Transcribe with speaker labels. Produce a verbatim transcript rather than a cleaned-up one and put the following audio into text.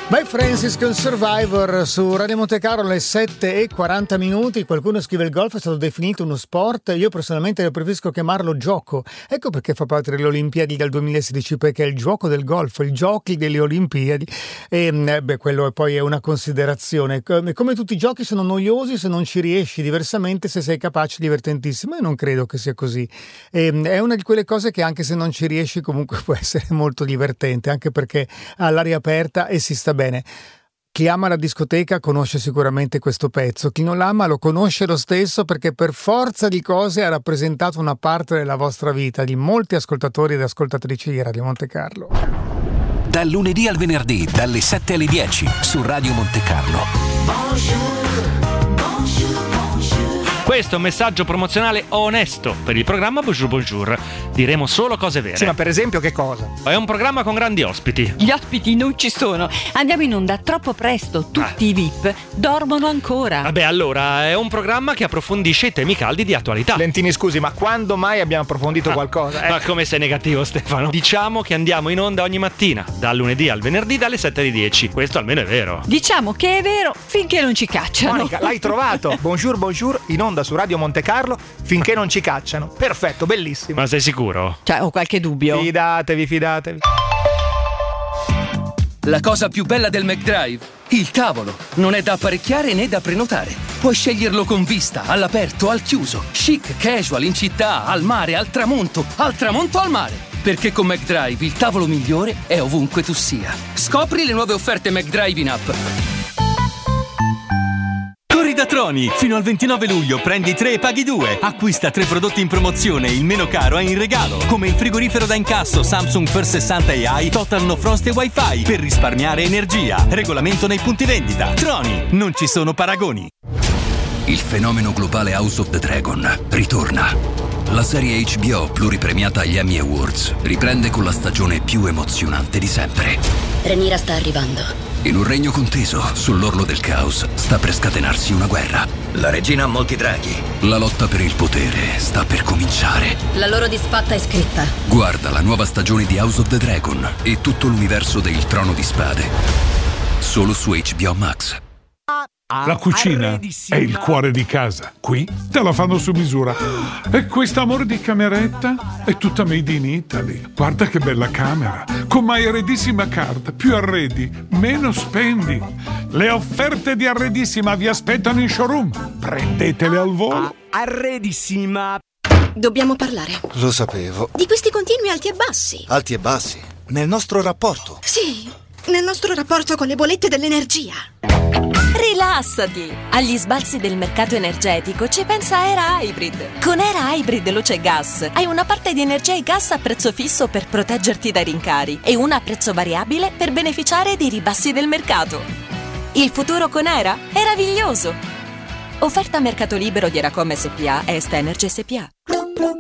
Speaker 1: By Francis con Survivor su Radio Monte Carlo alle sette e quaranta minuti. Qualcuno scrive: il golf è stato definito uno sport, io personalmente preferisco chiamarlo gioco. Ecco perché fa parte delle Olimpiadi del duemilasedici, perché è il gioco del golf, i giochi delle Olimpiadi. E beh, quello poi è una considerazione. Come, come tutti i giochi sono noiosi se non ci riesci, diversamente se sei capace, divertentissimo. Io non credo che sia così. E, è una di quelle cose che anche se non ci riesci comunque può essere molto divertente, anche perché ha l'aria aperta e si sta bene. Chi ama la discoteca conosce sicuramente questo pezzo, chi non l'ama lo conosce lo stesso, perché per forza di cose ha rappresentato una parte della vostra vita, di molti ascoltatori ed ascoltatrici di Radio Monte Carlo.
Speaker 2: Dal lunedì al venerdì, dalle sette alle dieci, su Radio Monte Carlo.
Speaker 3: Bonjour, bonjour, bonjour.
Speaker 4: Questo è un messaggio promozionale onesto per il programma Bonjour Bonjour. Diremo solo cose vere.
Speaker 5: Sì, ma per esempio che cosa?
Speaker 4: È un programma con grandi ospiti.
Speaker 6: Gli ospiti non ci sono. Andiamo in onda troppo presto. Tutti ah. i V I P dormono ancora.
Speaker 4: Vabbè, allora, è un programma che approfondisce i temi caldi di attualità.
Speaker 5: Lentini, scusi, ma quando mai abbiamo approfondito ah. qualcosa? Eh?
Speaker 4: Ma come sei negativo, Stefano? Diciamo che andiamo in onda ogni mattina, dal lunedì al venerdì, dalle sette alle dieci. Questo almeno è vero.
Speaker 6: Diciamo che è vero finché non ci cacciano.
Speaker 5: Monica, l'hai trovato. Bonjour Bonjour in onda su Radio Monte Carlo finché non ci cacciano. Perfetto, bellissimo.
Speaker 4: Ma sei sicuro?
Speaker 6: Cioè, ho qualche dubbio.
Speaker 5: Fidatevi, fidatevi.
Speaker 2: La cosa più bella del McDrive, il tavolo. Non è da apparecchiare né da prenotare. Puoi sceglierlo con vista, all'aperto, al chiuso, chic, casual, in città, al mare, al tramonto, al tramonto al mare. Perché con McDrive il tavolo migliore è ovunque tu sia. Scopri le nuove offerte McDrive in app.
Speaker 7: Corri da Troni! Fino al ventinove luglio prendi tre e paghi due. Acquista tre prodotti in promozione e il meno caro è in regalo, come il frigorifero da incasso Samsung First sessanta A I Total No Frost e Wi-Fi per risparmiare energia. Regolamento nei punti vendita. Troni, non ci sono paragoni.
Speaker 2: Il fenomeno globale House of the Dragon ritorna. La serie H B O pluripremiata agli Emmy Awards riprende con la stagione più emozionante di sempre.
Speaker 8: Rhaenyra sta arrivando.
Speaker 2: In un regno conteso, sull'orlo del caos, sta per scatenarsi una guerra.
Speaker 9: La regina ha molti draghi.
Speaker 2: La lotta per il potere sta per cominciare.
Speaker 8: La loro disfatta è scritta.
Speaker 2: Guarda la nuova stagione di House of the Dragon e tutto l'universo del Trono di Spade. Solo su H B O Max.
Speaker 10: La cucina è il cuore di casa. Qui te la fanno su misura. E quest'amore di cameretta è tutta made in Italy. Guarda che bella camera. Con My Arredissima Card. Più arredi, meno spendi. Le offerte di Arredissima vi aspettano in showroom. Prendetele al volo.
Speaker 11: Arredissima.
Speaker 8: Dobbiamo parlare.
Speaker 9: Lo sapevo.
Speaker 8: Di questi continui alti e bassi.
Speaker 9: Alti e bassi? Nel nostro rapporto?
Speaker 8: Sì, nel nostro rapporto con le bollette dell'energia.
Speaker 12: Rilassati! Agli sbalzi del mercato energetico ci pensa Era Hybrid. Con Era Hybrid Luce Gas hai una parte di energia e gas a prezzo fisso per proteggerti dai rincari e una a prezzo variabile per beneficiare dei ribassi del mercato. Il futuro con Era è meraviglioso! Offerta a mercato libero di Eracom S P A e Est Energy S P A.